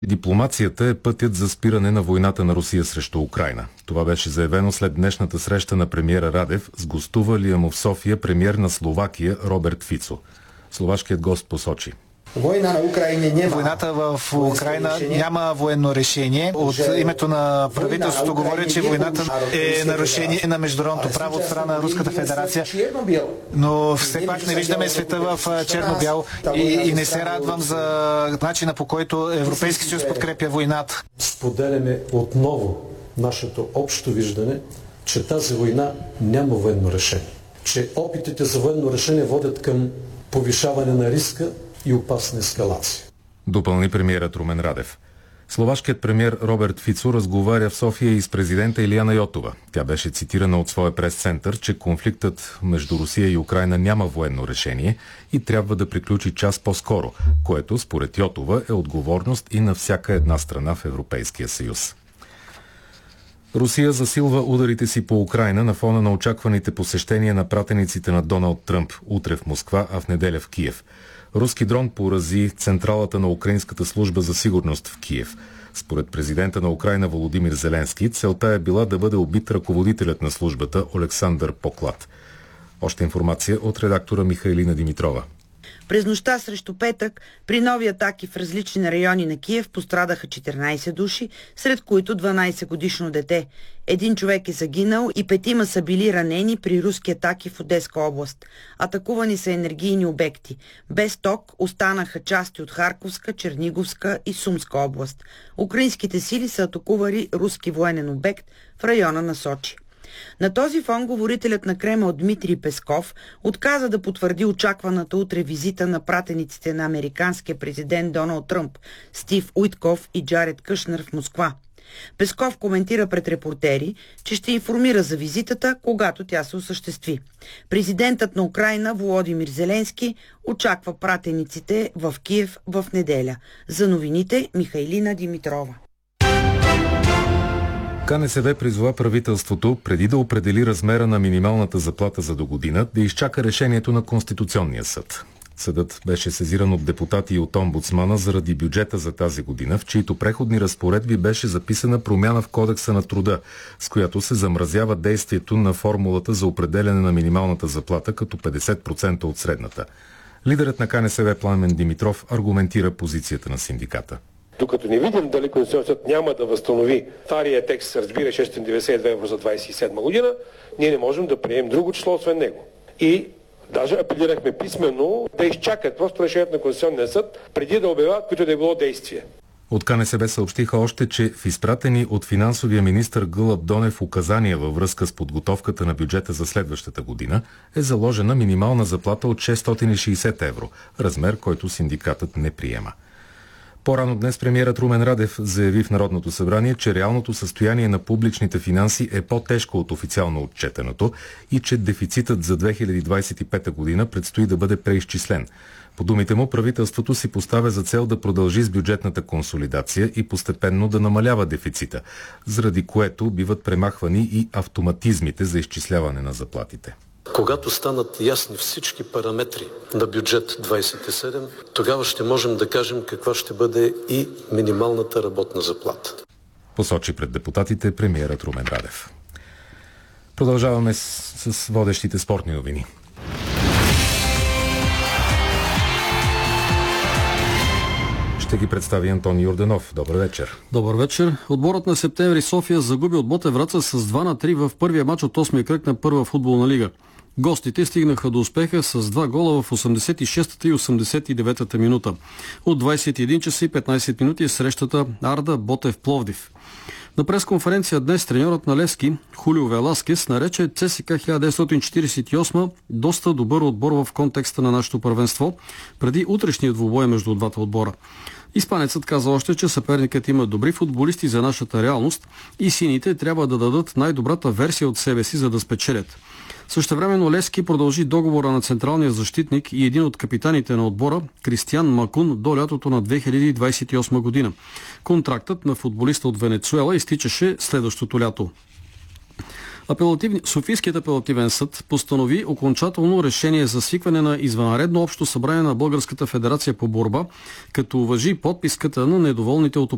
Дипломацията е пътят за спиране на войната на Русия срещу Украйна. Това беше заявено след днешната среща на премиера Радев с гостувалия му в София премиер на Словакия Роберт Фицо. Словашкият гост посочи: Войната в Украйна няма военно решение. От името на правителството говоря, че войната е нарушение на международното право от страна на Руската федерация. Но все пак не виждаме света в черно-бял и не се радвам за начина, по който Европейски съюз подкрепя войната. Споделяме отново нашето общо виждане, че тази война няма военно решение. Че опитите за военно решение водят към повишаване на риска и опасна ескалация. Допълни премиерът Румен Радев. Словашкият премиер Роберт Фицо разговаря в София и с президента Илияна Йотова. Тя беше цитирана от своя прес-център, че конфликтът между Русия и Украйна няма военно решение и трябва да приключи час по-скоро, което според Йотова е отговорност и на всяка една страна в Европейския съюз. Русия засилва ударите си по Украйна на фона на очакваните посещения на пратениците на Доналд Тръмп утре в Москва, а в неделя в Киев. Руски дрон порази централата на Украинската служба за сигурност в Киев. Според президента на Украйна Володимир Зеленски, целта е била да бъде убит ръководителят на службата Олександър Поклад. Още информация от редактора Михайлина Димитрова. През нощта срещу петък, при нови атаки в различни райони на Киев пострадаха 14 души, сред които 12-годишно дете. Един човек е загинал и 5 са били ранени при руски атаки в Одеска област. Атакувани са енергийни обекти. Без ток останаха части от Харковска, Черниговска и Сумска област. Украинските сили са атакували руски военен обект в района на Сочи. На този фон говорителят на Кремъл Дмитрий Песков отказа да потвърди очакваната утре визита на пратениците на американския президент Доналд Тръмп, Стив Уитков и Джаред Кушнер в Москва. Песков коментира пред репортери, че ще информира за визитата, когато тя се осъществи. Президентът на Украйна Володимир Зеленски очаква пратениците в Киев в неделя. За новините Михайлина Димитрова. КНСБ призова правителството, преди да определи размера на минималната заплата за догодина, да изчака решението на Конституционния съд. Съдът беше сезиран от депутати и от омбудсмана заради бюджета за тази година, в чието преходни разпоредби беше записана промяна в Кодекса на труда, с която се замразява действието на формулата за определяне на минималната заплата като 50% от средната. Лидерът на КНСБ Пламен Димитров аргументира позицията на синдиката. Докато не видим дали Конституционният съд няма да възстанови стария текст, разбира 692 евро за 27 година, ние не можем да приемем друго число освен него. И даже апелирахме писменно да изчакат просто решението на Конституционния съд, преди да обявяват които да е било действие. От КНСБ съобщиха още, че в изпратени от финансовия министър Гълъб Донев указания във връзка с подготовката на бюджета за следващата година е заложена минимална заплата от 660 евро, размер, който синдикатът не приема. По-рано днес премиерът Румен Радев заяви в Народното събрание, че реалното състояние на публичните финанси е по-тежко от официално отчетеното и че дефицитът за 2025 година предстои да бъде преизчислен. По думите му, правителството си поставя за цел да продължи с бюджетната консолидация и постепенно да намалява дефицита, заради което биват премахвани и автоматизмите за изчисляване на заплатите. Когато станат ясни всички параметри на бюджет 27, тогава ще можем да кажем каква ще бъде и минималната работна заплата. Посочи пред депутатите премиерът Румен Радев. Продължаваме с водещите спортни новини. Ще ги представи Антони Йорданов. Добър вечер. Добър вечер. Отборът на Септември София загуби от Ботев Враца с 2-3 в първия мач от 8-я кръг на първа футболна лига. Гостите стигнаха до успеха с 2 гола в 86-та и 89-та минута. От 21 часа и 15 минути е срещата Арда Ботев Пловдив. На пресконференция днес треньорът на Левски, Хулио Веласкес, нарече ЦСКА 1948 доста добър отбор в контекста на нашето първенство, преди утрешния двубой между двата отбора. Испанецът каза още, че съперникът има добри футболисти за нашата реалност и сините трябва да дадат най-добрата версия от себе си, за да спечелят. Същевременно Левски продължи договора на централния защитник и един от капитаните на отбора, Кристиан Макун, до лятото на 2028 година. Контрактът на футболиста от Венецуела изтичаше следващото лято. Софийският апелативен съд постанови окончателно решение за свикване на извънредно общо събрание на Българската федерация по борба, като уважи подписката на недоволните от